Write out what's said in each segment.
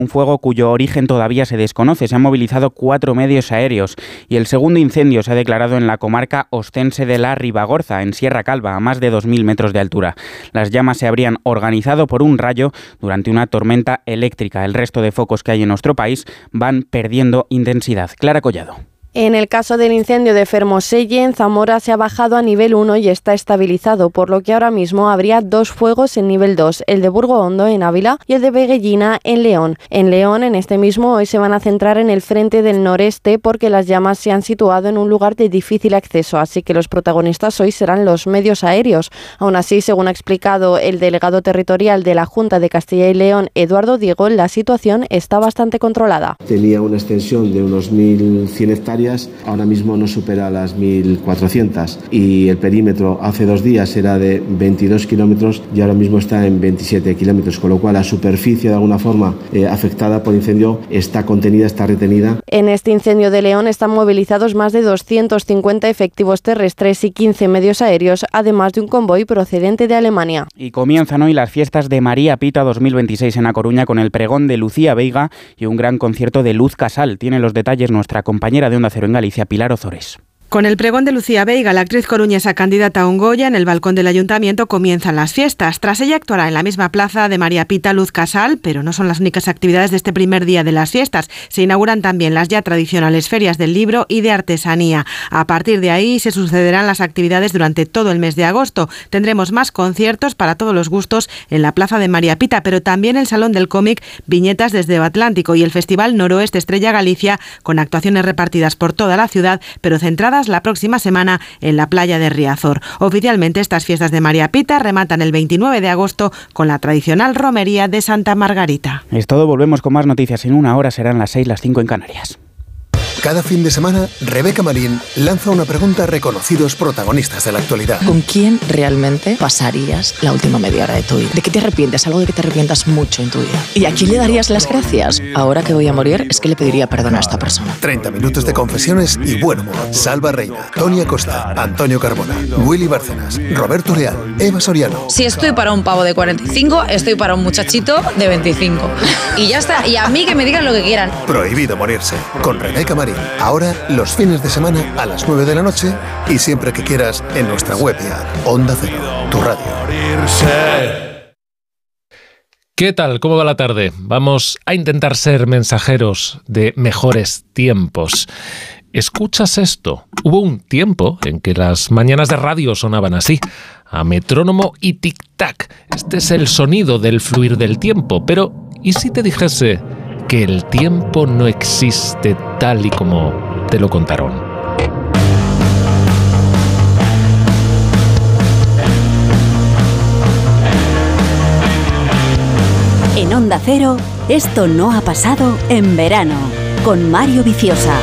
un fuego cuyo origen todavía se desconoce. Se han movilizado 4 medios aéreos y el segundo incendio se ha declarado en la comarca ostense de la Ribagorza, en Sierra Calva, a más de 2.000 metros de altura. Las llamas se habrían organizado por un rayo durante una tormenta eléctrica. El resto de focos que hay en nuestro país van perdiendo intensidad. Clara Collado. En el caso del incendio de Fermoselle, en Zamora se ha bajado a nivel 1 y está estabilizado, por lo que ahora mismo habría 2 fuegos en nivel 2, el de Burgo Hondo en Ávila y el de Veguellina en León. En León, en este mismo, hoy se van a centrar en el frente del noreste porque las llamas se han situado en un lugar de difícil acceso, así que los protagonistas hoy serán los medios aéreos. Aún así, según ha explicado el delegado territorial de la Junta de Castilla y León, Eduardo Diego, la situación está bastante controlada. Tenía una extensión de unos 1.100 hectáreas. Ahora mismo no supera las 1.400 y el perímetro hace 2 días era de 22 kilómetros y ahora mismo está en 27 kilómetros, con lo cual la superficie de alguna forma afectada por incendio está contenida, está retenida. En este incendio de León están movilizados más de 250 efectivos terrestres y 15 medios aéreos, además de un convoy procedente de Alemania. Y comienzan hoy las fiestas de María Pita 2026 en A Coruña con el pregón de Lucía Veiga y un gran concierto de Luz Casal. Tiene los detalles nuestra compañera de Onda Cero en Galicia, Pilar Ozores. Con el pregón de Lucía Veiga, la actriz coruñesa candidata a un Goya, en el balcón del Ayuntamiento comienzan las fiestas. Tras ella actuará en la misma plaza de María Pita Luz Casal, pero no son las únicas actividades de este primer día de las fiestas. Se inauguran también las ya tradicionales ferias del libro y de artesanía. A partir de ahí se sucederán las actividades durante todo el mes de agosto. Tendremos más conciertos para todos los gustos en la plaza de María Pita, pero también el Salón del Cómic, viñetas desde Atlántico y el Festival Noroeste Estrella Galicia, con actuaciones repartidas por toda la ciudad, pero centradas la próxima semana en la playa de Riazor. Oficialmente estas fiestas de María Pita rematan el 29 de agosto con la tradicional romería de Santa Margarita. Es todo, volvemos con más noticias en 1 hora, serán las 6, las 5 en Canarias. Cada fin de semana, Rebeca Marín lanza una pregunta a reconocidos protagonistas de la actualidad. ¿Con quién realmente pasarías la última media hora de tu vida? ¿De qué te arrepientes? Algo de que te arrepientas mucho en tu vida. ¿Y a quién le darías las gracias? Ahora que voy a morir, es que le pediría perdón a esta persona. 30 minutos de confesiones y buen humor. Salva Reina, Tony Acosta, Antonio Carbona, Willy Bárcenas, Roberto Leal, Eva Soriano. Si estoy para un pavo de 45, estoy para un muchachito de 25. Y ya está. Y a mí que me digan lo que quieran. Prohibido morirse. Con Rebeca Marín. Ahora, los fines de semana a las 9 de la noche y siempre que quieras en nuestra web y app. Onda Cero, tu radio. ¿Qué tal? ¿Cómo va la tarde? Vamos a intentar ser mensajeros de mejores tiempos. ¿Escuchas esto? Hubo un tiempo en que las mañanas de radio sonaban así, a metrónomo y tic-tac. Este es el sonido del fluir del tiempo, pero ¿y si te dijese que el tiempo no existe tal y como te lo contaron? En Onda Cero, esto no ha pasado en verano, con Mario Viciosa.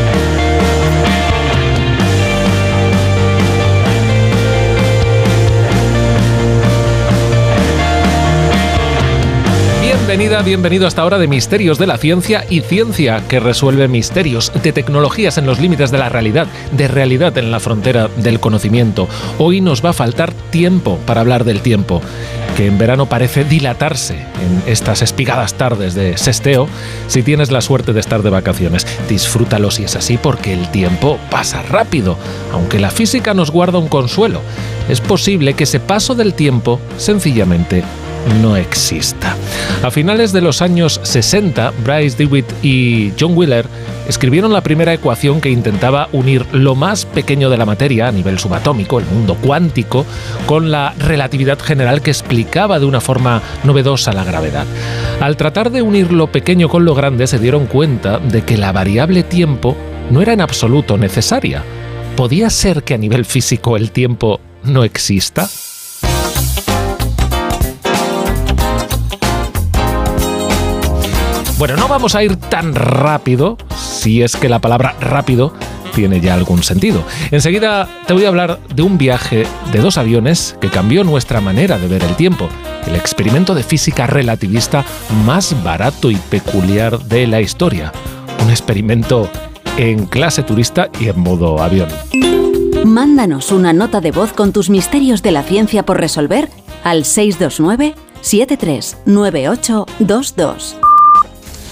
Bienvenido a esta hora de Misterios de la Ciencia y Ciencia que resuelve misterios, de tecnologías en los límites de la realidad, de realidad en la frontera del conocimiento. Hoy nos va a faltar tiempo para hablar del tiempo, que en verano parece dilatarse en estas espigadas tardes de sesteo. Si tienes la suerte de estar de vacaciones, disfrútalo si es así, porque el tiempo pasa rápido, aunque la física nos guarda un consuelo. Es posible que ese paso del tiempo sencillamente no exista. A finales de los años 60, Bryce DeWitt y John Wheeler escribieron la primera ecuación que intentaba unir lo más pequeño de la materia a nivel subatómico, el mundo cuántico, con la relatividad general que explicaba de una forma novedosa la gravedad. Al tratar de unir lo pequeño con lo grande, se dieron cuenta de que la variable tiempo no era en absoluto necesaria. ¿Podía ser que a nivel físico el tiempo no exista? Bueno, no vamos a ir tan rápido, si es que la palabra rápido tiene ya algún sentido. Enseguida te voy a hablar de un viaje de 2 aviones que cambió nuestra manera de ver el tiempo. El experimento de física relativista más barato y peculiar de la historia. Un experimento en clase turista y en modo avión. Mándanos una nota de voz con tus misterios de la ciencia por resolver al 629 739822.